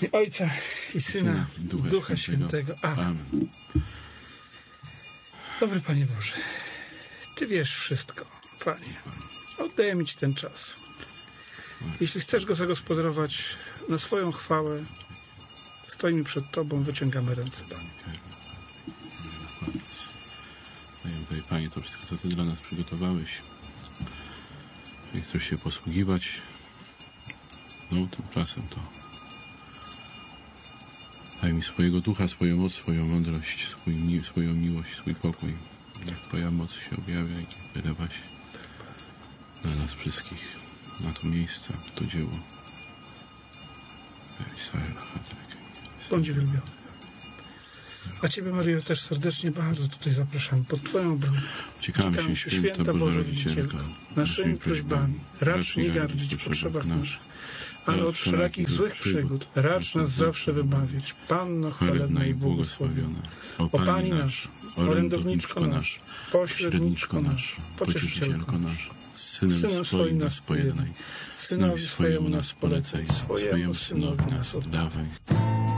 I Ojca, i Syna, i Ducha Świętego. Amen. Dobry Panie Boże, Ty wiesz wszystko, Panie. Oddajemy Ci ten czas. Jeśli chcesz go zagospodarować na swoją chwałę, stoimy przed Tobą, wyciągamy ręce, Panie. Daję, Panie, to wszystko, co Ty dla nas przygotowałeś. Jeżeli chcesz się posługiwać tymczasem, to daj mi swojego ducha, swoją moc, swoją mądrość, swoją miłość, swój pokój. Niech Twoja moc się objawia i wylewa się na nas wszystkich, na to miejsce, to dzieło. Bądź uwielbiony. A Ciebie, Maryjo, też serdecznie bardzo tutaj zapraszam pod Twoją bramę. Ciekamy się, święta Boża Rodzicielko, naszymi prośbami, racz nie gardzić w potrzebach naszych, ale od wszelakich złych przygód racz nas zawsze wybawić. Panno chwalebna i błogosławiona, o Pani nasza, orędowniczko nasza, pośredniczko nasza, pocieszycielko nasza, Synem swoim nas pojednaj, Synowi swojemu nas polecaj, swojemu Synowi nas oddawaj.